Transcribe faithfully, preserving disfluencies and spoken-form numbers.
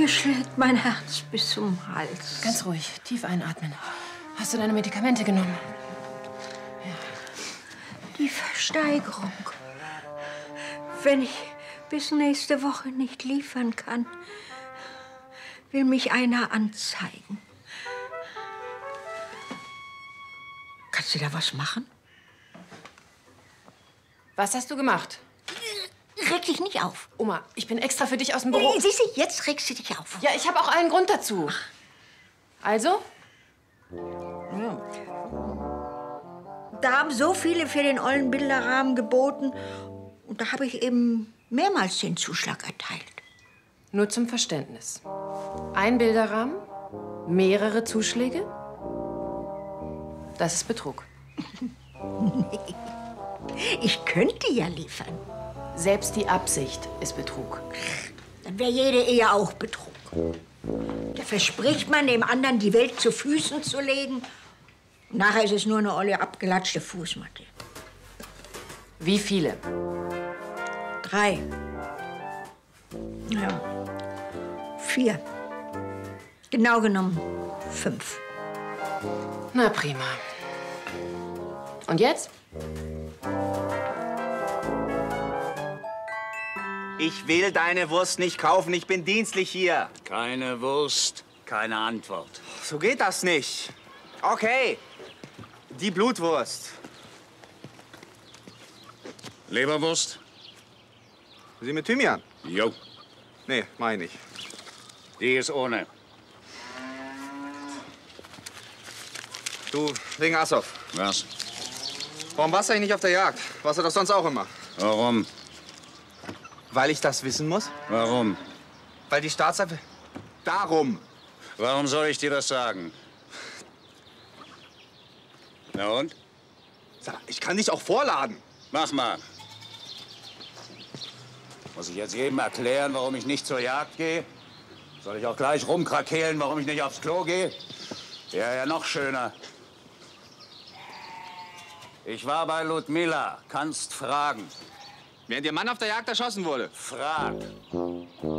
Mir schlägt mein Herz bis zum Hals. Ganz ruhig, tief einatmen. Hast du deine Medikamente genommen? Ja. Die Versteigerung. Wenn ich bis nächste Woche nicht liefern kann, will mich einer anzeigen. Kannst du da was machen? Was hast du gemacht? Reg dich nicht auf. Oma, ich bin extra für dich aus dem Büro. Nee, siehst du, jetzt regst du dich auf. Ja, ich habe auch allen Grund dazu. Also? Ja. Da haben so viele für den ollen Bilderrahmen geboten. Und da habe ich eben mehrmals den Zuschlag erteilt. Nur zum Verständnis. Ein Bilderrahmen, mehrere Zuschläge? Das ist Betrug. Nee. Ich könnte ja liefern. Selbst die Absicht ist Betrug. Dann wäre jede Ehe auch Betrug. Da verspricht man dem anderen, die Welt zu Füßen zu legen. Und nachher ist es nur eine olle, abgelatschte Fußmatte. Wie viele? Drei. Ja. Vier. Genau genommen fünf. Na prima. Und jetzt? Ich will deine Wurst nicht kaufen, ich bin dienstlich hier. Keine Wurst, keine Antwort. So geht das nicht. Okay, die Blutwurst. Leberwurst? Sie mit Thymian? Jo. Nee, meine ich. Die ist ohne. Du, wegen Assoff. Was? Warum warst du eigentlich nicht auf der Jagd? Warst du doch sonst auch immer. Warum? Weil ich das wissen muss? Warum? Weil die Staatsanwälte... Darum. Warum soll ich dir das sagen? Na und? Sag, ich kann dich auch vorladen. Mach mal. Muss ich jetzt jedem erklären, warum ich nicht zur Jagd gehe? Soll ich auch gleich rumkrakehlen, warum ich nicht aufs Klo gehe? Ja, ja, noch schöner. Ich war bei Ludmilla. Kannst fragen. Während ihr Mann auf der Jagd erschossen wurde. Frag.